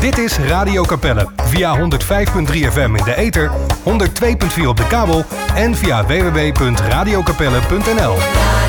Dit is Radio Capelle via 105.3 FM in de ether, 102.4 op de kabel en via www.radiocapelle.nl.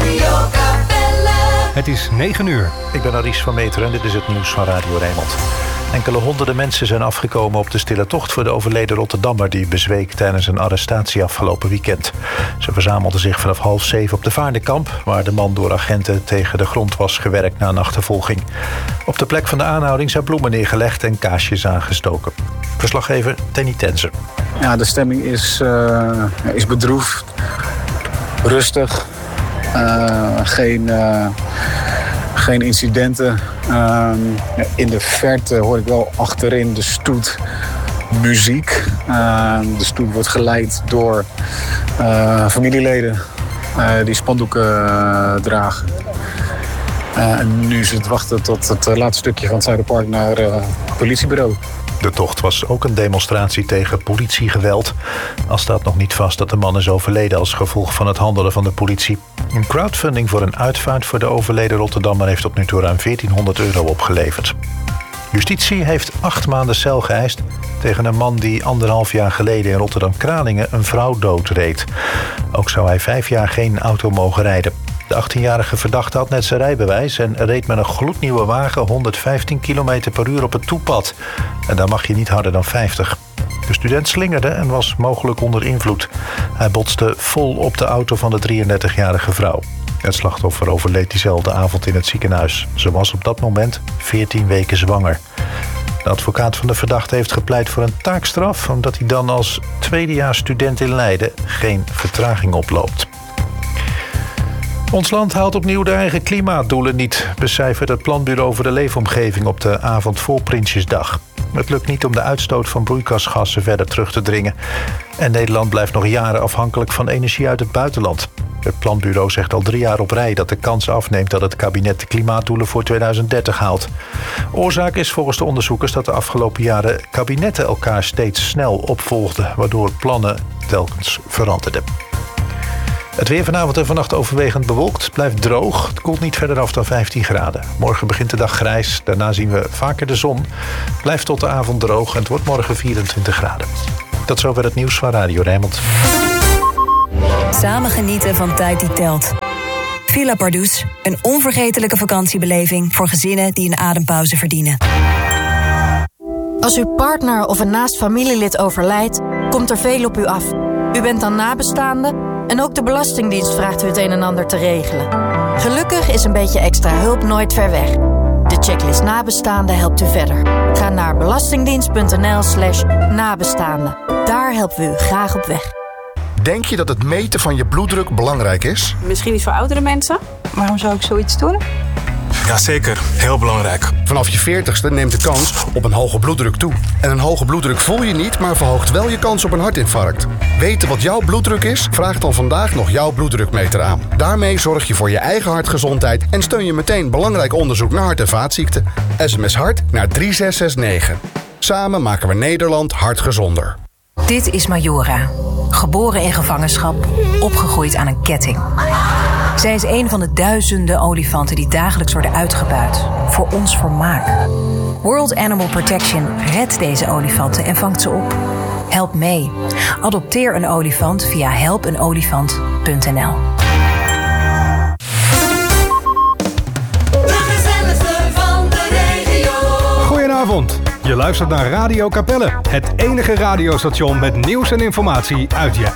Het is 9 uur. Ik ben Aries van Meteren en dit is het nieuws van Radio Rijnmond. Enkele honderden mensen zijn afgekomen op de stille tocht voor de overleden Rotterdammer die bezweek tijdens een arrestatie afgelopen weekend. Ze verzamelden zich vanaf 6:30 op de Vaardenkamp, waar de man door agenten tegen de grond was gewerkt na een achtervolging. Op de plek van de aanhouding zijn bloemen neergelegd en kaarsjes aangestoken. Verslaggever Tenny Tenzer. Ja, de stemming is bedroefd, rustig, geen incidenten. In de verte hoor ik wel achterin de stoet muziek. De stoet wordt geleid door familieleden die spandoeken dragen. En nu is het wachten tot het laatste stukje van het Zuiderpark naar het politiebureau. De tocht was ook een demonstratie tegen politiegeweld. Al staat nog niet vast dat de man is overleden als gevolg van het handelen van de politie. Een crowdfunding voor een uitvaart voor de overleden Rotterdammer heeft tot nu toe ruim €1400 opgeleverd. Justitie heeft 8 maanden cel geëist tegen een man die 1,5 jaar geleden in Rotterdam-Kralingen een vrouw doodreed. Ook zou hij 5 jaar geen auto mogen rijden. De 18-jarige verdachte had net zijn rijbewijs en reed met een gloednieuwe wagen 115 km per uur op het toepad. En daar mag je niet harder dan 50. De student slingerde en was mogelijk onder invloed. Hij botste vol op de auto van de 33-jarige vrouw. Het slachtoffer overleed diezelfde avond in het ziekenhuis. Ze was op dat moment 14 weken zwanger. De advocaat van de verdachte heeft gepleit voor een taakstraf, omdat hij dan als tweedejaars student in Leiden geen vertraging oploopt. Ons land haalt opnieuw de eigen klimaatdoelen niet, becijfert het Planbureau voor de Leefomgeving op de avond voor Prinsjesdag. Het lukt niet om de uitstoot van broeikasgassen verder terug te dringen. En Nederland blijft nog jaren afhankelijk van energie uit het buitenland. Het Planbureau zegt al 3 jaar op rij dat de kans afneemt dat het kabinet de klimaatdoelen voor 2030 haalt. Oorzaak is volgens de onderzoekers dat de afgelopen jaren kabinetten elkaar steeds snel opvolgden, waardoor plannen telkens veranderden. Het weer vanavond en vannacht overwegend bewolkt. Het blijft droog. Het koelt niet verder af dan 15 graden. Morgen begint de dag grijs. Daarna zien we vaker de zon. Het blijft tot de avond droog en het wordt morgen 24 graden. Tot zover het nieuws van Radio Rijnmond. Samen genieten van tijd die telt. Villa Pardoes, een onvergetelijke vakantiebeleving voor gezinnen die een adempauze verdienen. Als uw partner of een naast familielid overlijdt, komt er veel op u af. U bent dan nabestaande en ook de Belastingdienst vraagt u het een en ander te regelen. Gelukkig is een beetje extra hulp nooit ver weg. De checklist nabestaanden helpt u verder. Ga naar belastingdienst.nl/nabestaanden. Daar helpen we u graag op weg. Denk je dat het meten van je bloeddruk belangrijk is? Misschien iets voor oudere mensen. Waarom zou ik zoiets doen? Jazeker, heel belangrijk. Vanaf je 40ste neemt de kans op een hoge bloeddruk toe. En een hoge bloeddruk voel je niet, maar verhoogt wel je kans op een hartinfarct. Weten wat jouw bloeddruk is? Vraag dan vandaag nog jouw bloeddrukmeter aan. Daarmee zorg je voor je eigen hartgezondheid en steun je meteen belangrijk onderzoek naar hart- en vaatziekten. SMS HART naar 3669. Samen maken we Nederland hartgezonder. Dit is Majora. Geboren in gevangenschap, opgegroeid aan een ketting. Zij is een van de duizenden olifanten die dagelijks worden uitgebuit. Voor ons vermaak. World Animal Protection redt deze olifanten en vangt ze op. Help mee. Adopteer een olifant via helpenolifant.nl. Goedenavond. Je luistert naar Radio Capelle, het enige radiostation met nieuws en informatie uit je